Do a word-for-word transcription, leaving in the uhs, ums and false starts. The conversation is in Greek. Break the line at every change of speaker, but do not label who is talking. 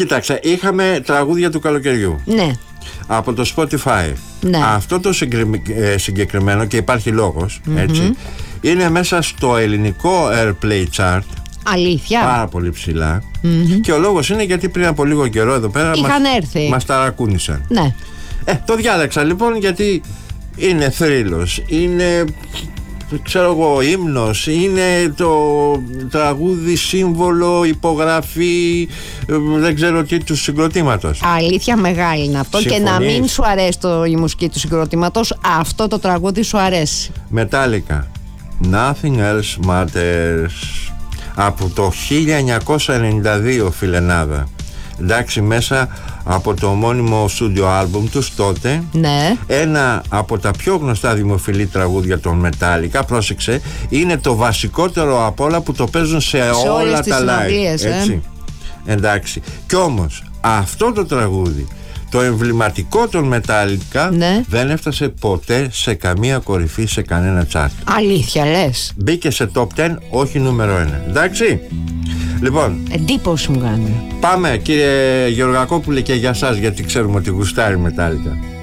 Κοίταξε, είχαμε τραγούδια του καλοκαιριού.
Ναι.
Από το Spotify.
Ναι.
Αυτό το συγκεκριμένο, και υπάρχει λόγος, mm-hmm. έτσι, είναι μέσα στο ελληνικό Airplay Chart.
Αλήθεια.
Πάρα πολύ ψηλά.
Mm-hmm.
Και ο λόγος είναι γιατί πριν από λίγο καιρό εδώ πέρα
είχαν
μας,
έρθει.
μας ταρακούνησαν.
Ναι.
Ε, το διάλεξα λοιπόν γιατί είναι θρύλος, είναι, ξέρω εγώ, ύμνος, είναι το τραγούδι σύμβολο, υπογραφή, δεν ξέρω τι, του συγκροτήματος.
Αλήθεια μεγάλη είναι αυτό. Συμφωνείς? Και να μην σου αρέσει το, η μουσική του συγκροτήματος, αυτό το τραγούδι σου αρέσει.
Metallica, Nothing Else Matters, από το χίλια εννιακόσια ενενήντα δύο, φιλενάδα. Εντάξει, μέσα από το ομώνυμο στούντιο άλμπουμ τους τότε.
Ναι.
Ένα από τα πιο γνωστά δημοφιλή τραγούδια των Metallica, πρόσεξε, είναι το βασικότερο από όλα που το παίζουν σε, σε όλα τα live, έτσι. Ε? Εντάξει. Κι όμως αυτό το τραγούδι, το εμβληματικό των Metallica, ναι, δεν έφτασε ποτέ σε καμία κορυφή, σε κανένα τσάρτ.
Αλήθεια λες?
Μπήκε σε top δέκα, όχι νούμερο ένα. Εντάξει. Λοιπόν,
εντύπωση μου κάνει.
Πάμε, κύριε Γεωργακόπουλε, και για σας, γιατί ξέρουμε ότι γουστάρει Metallica.